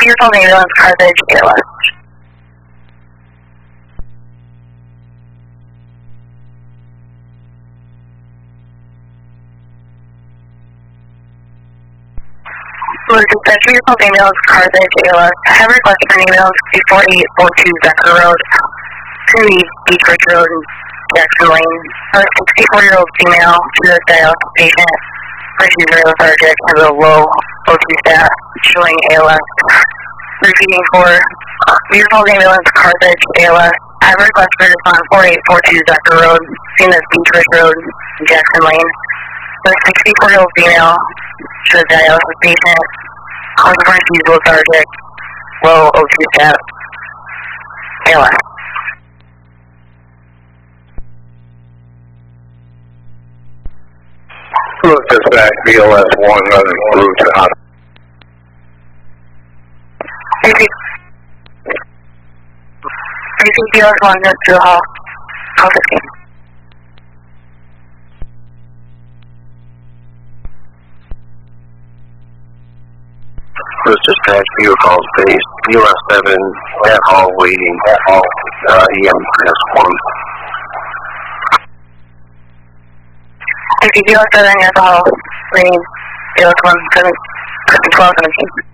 vehicle ambulance, Carthage, ALS. Louis Dispatch, vehicle ambulance, Carthage, ALS. Have requested for an ambulance 4842 Becker Road, Trinity Beach Ridge Road, Jackson Lane. A 64-year-old female, she was a dialysis patient. She's very lethargic, has a low O2 stat, showing ALS. Repeating for vehicle ambulance, Carthage, ALS. Have requested for respond 4842 Becker Road, Phoenix Beach Ridge Road, Jackson Lane. A 64-year-old female, she was a dialysis patient. Consequently, she's lethargic, low O2 stat, ALS. Louis Dispatch, BLS 1 running through to hospital. Repeat BLS 1 goes through Hall 15. Louis Dispatch, vehicle base, BLS 7 at Hall waiting, EMS 1. Repeat BLS 7 at Hall, waiting BLS 1, 7, 12, 17.